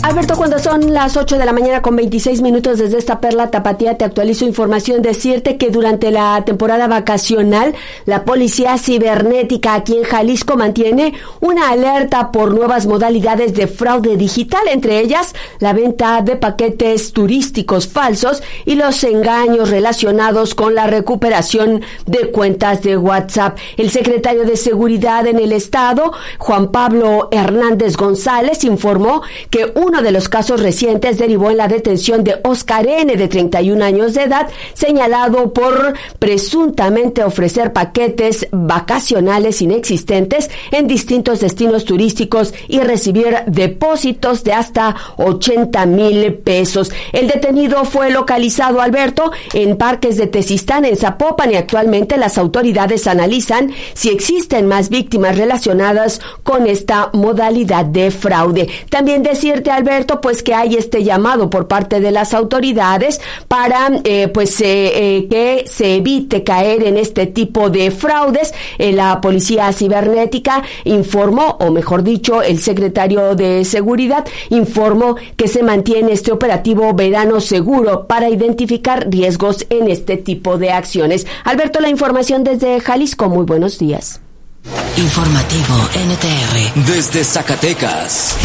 Alberto, cuando son las 8 de la mañana con 26 minutos desde esta perla tapatía, te actualizo información. Decirte que durante la temporada vacacional, la Policía Cibernética aquí en Jalisco mantiene una alerta por nuevas modalidades de fraude digital, entre ellas la venta de paquetes turísticos falsos y los engaños relacionados con la recuperación de cuentas de WhatsApp. El secretario de Seguridad en el Estado, Juan Pablo Hernández González, informó que uno de los casos recientes derivó en la detención de Oscar N., de 31 años de edad, señalado por presuntamente ofrecer paquetes vacacionales inexistentes en distintos destinos turísticos y recibir depósitos de hasta 80,000 pesos. El detenido fue localizado, Alberto, en Parques de Tezistán, en Zapopan, y actualmente las autoridades analizan si existen más víctimas relacionadas con esta modalidad de fraude. También decirte, Alberto, pues que hay este llamado por parte de las autoridades para que se evite caer en este tipo de fraudes. La Policía Cibernética informó, o mejor dicho, el secretario de Seguridad informó que se mantiene este operativo Verano Seguro para identificar riesgos en este tipo de acciones. Alberto, la información desde Jalisco. Muy buenos días. Informativo NTR desde Zacatecas.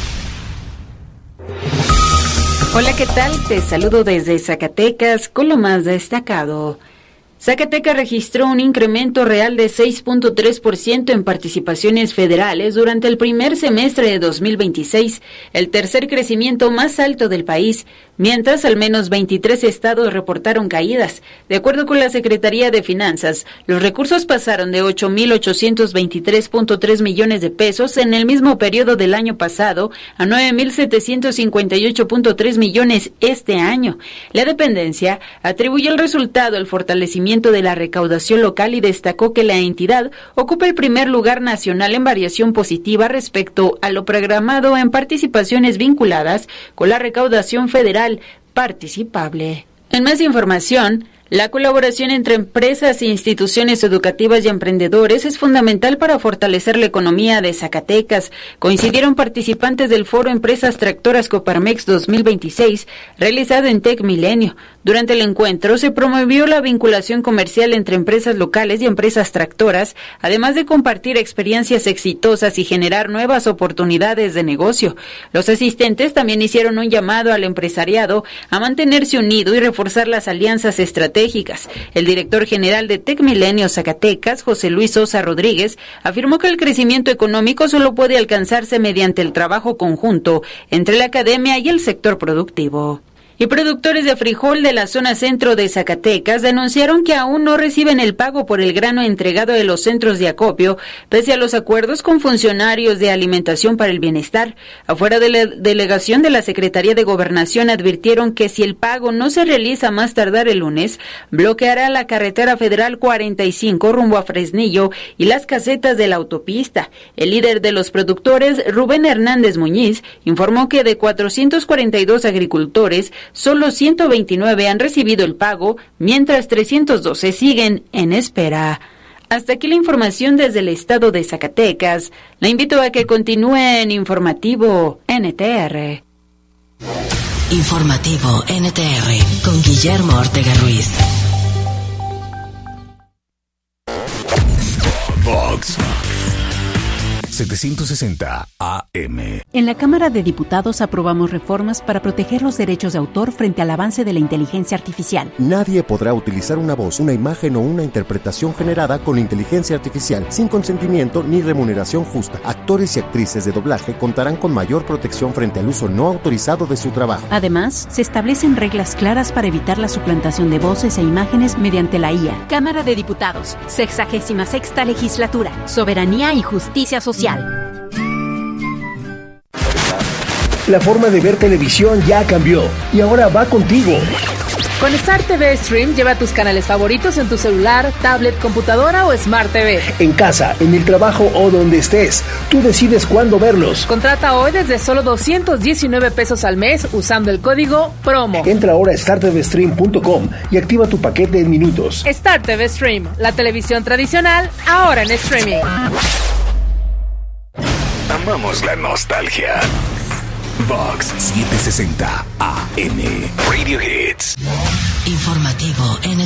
Hola, ¿qué tal? Te saludo desde Zacatecas con lo más destacado. Zacatecas registró un incremento real de 6.3% en participaciones federales durante el primer semestre de 2026, el tercer crecimiento más alto del país, mientras al menos 23 estados reportaron caídas. De acuerdo con la Secretaría de Finanzas, los recursos pasaron de 8,823.3 millones de pesos en el mismo periodo del año pasado a 9,758.3 millones este año. La dependencia atribuyó el resultado al fortalecimiento de la recaudación local y destacó que la entidad ocupa el primer lugar nacional en variación positiva respecto a lo programado en participaciones vinculadas con la recaudación federal participable. En más información, la colaboración entre empresas e instituciones educativas y emprendedores es fundamental para fortalecer la economía de Zacatecas. Coincidieron participantes del Foro Empresas Tractoras Coparmex 2026, realizado en Tec Milenio. Durante el encuentro se promovió la vinculación comercial entre empresas locales y empresas tractoras, además de compartir experiencias exitosas y generar nuevas oportunidades de negocio. Los asistentes también hicieron un llamado al empresariado a mantenerse unido y reforzar las alianzas estratégicas. El director general de Tec Milenio Zacatecas, José Luis Sosa Rodríguez, afirmó que el crecimiento económico solo puede alcanzarse mediante el trabajo conjunto entre la academia y el sector productivo. Y productores de frijol de la zona centro de Zacatecas denunciaron que aún no reciben el pago por el grano entregado de los centros de acopio, pese a los acuerdos con funcionarios de Alimentación para el Bienestar. Afuera de la delegación de la Secretaría de Gobernación advirtieron que si el pago no se realiza más tardar el lunes, bloqueará la carretera federal 45 rumbo a Fresnillo y las casetas de la autopista. El líder de los productores, Rubén Hernández Muñiz, informó que de 442 agricultores, solo 129 han recibido el pago, mientras 312 siguen en espera. Hasta aquí la información desde el estado de Zacatecas. La invito a que continúe en Informativo NTR. Informativo NTR con Guillermo Ortega Ruiz. Vox 760 AM. En la Cámara de Diputados aprobamos reformas para proteger los derechos de autor frente al avance de la inteligencia artificial. Nadie podrá utilizar una voz, una imagen o una interpretación generada con inteligencia artificial sin consentimiento ni remuneración justa. Actores y actrices de doblaje contarán con mayor protección frente al uso no autorizado de su trabajo. Además, se establecen reglas claras para evitar la suplantación de voces e imágenes mediante la IA. Cámara de Diputados, 66ª Legislatura, Soberanía y Justicia Social. La forma de ver televisión ya cambió y ahora va contigo. Con Star TV Stream lleva tus canales favoritos en tu celular, tablet, computadora o Smart TV. En casa, en el trabajo o donde estés, tú decides cuándo verlos. Contrata hoy desde solo 219 pesos al mes usando el código PROMO. Entra ahora a startvstream.com y activa tu paquete en minutos. Star TV Stream, la televisión tradicional, ahora en streaming. Amamos la nostalgia. Fox 760 AM. Radio Hits. Informativo NTR.